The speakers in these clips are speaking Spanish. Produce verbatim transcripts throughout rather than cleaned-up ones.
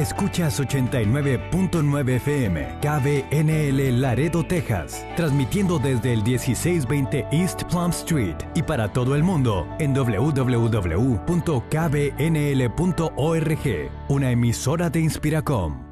Escuchas ochenta y nueve punto nueve F M, K B N L Laredo, Texas, transmitiendo desde el dieciséis veinte East Plum Street y para todo el mundo en doble u doble u doble u punto k b n l punto org, una emisora de Inspiracom.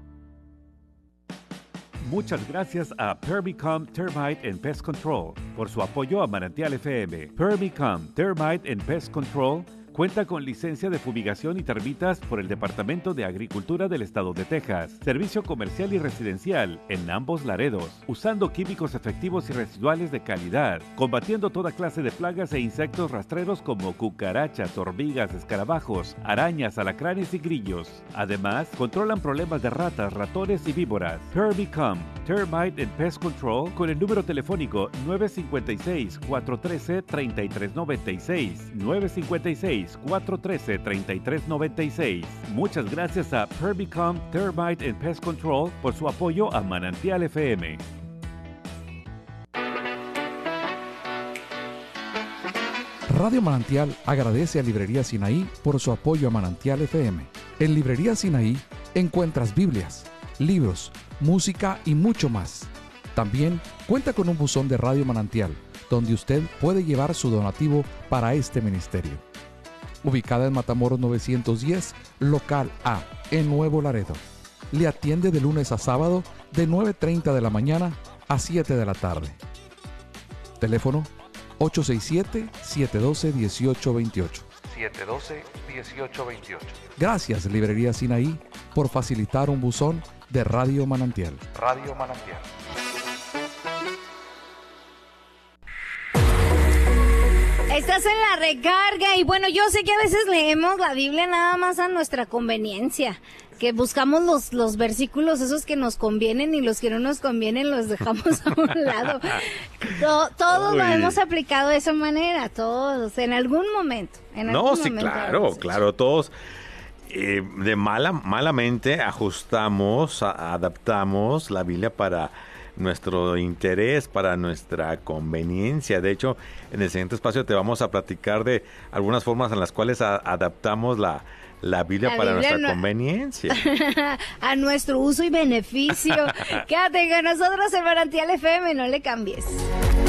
Muchas gracias a Permicom Termite and Pest Control por su apoyo a Manantial F M. Permicom Termite and Pest Control cuenta con licencia de fumigación y termitas por el Departamento de Agricultura del Estado de Texas. Servicio comercial y residencial en ambos Laredos, usando químicos efectivos y residuales de calidad, combatiendo toda clase de plagas e insectos rastreros como cucarachas, hormigas, escarabajos, arañas, alacranes y grillos. Además, controlan problemas de ratas, ratones y víboras. Permicom Termite and Pest Control con el número telefónico nueve cinco seis, cuatro uno tres, tres tres nueve seis, nueve cinco seis, cuatro uno tres, tres tres nueve seis. Muchas gracias a Permicom Termite and Pest Control por su apoyo a Manantial F M. Radio Manantial agradece a Librería Sinaí por su apoyo a Manantial F M. En Librería Sinaí encuentras Biblias, libros, música y mucho más. También cuenta con un buzón de Radio Manantial, donde usted puede llevar su donativo para este ministerio. Ubicada en Matamoros novecientos diez, local A, en Nuevo Laredo. Le atiende de lunes a sábado de nueve treinta de la mañana a siete de la tarde. Teléfono ocho seis siete, siete uno dos, uno ocho dos ocho. siete uno dos, uno ocho dos ocho. Gracias, Librería Sinaí, por facilitar un buzón de Radio Manantial. Radio Manantial. Estás en la recarga y bueno, yo sé que a veces leemos la Biblia nada más a nuestra conveniencia, que buscamos los, los versículos esos que nos convienen y los que no nos convienen los dejamos a un lado. To, todos Uy. lo hemos aplicado de esa manera, todos, en algún momento. En no, algún sí, momento claro, claro, todos eh, de mala, malamente ajustamos, a, adaptamos la Biblia para nuestro interés, para nuestra conveniencia. De hecho, en el siguiente espacio te vamos a platicar de algunas formas en las cuales a, adaptamos la, la Biblia la para Biblia nuestra no... conveniencia. A nuestro uso y beneficio. Quédate con nosotros en Manantial F M, no le cambies.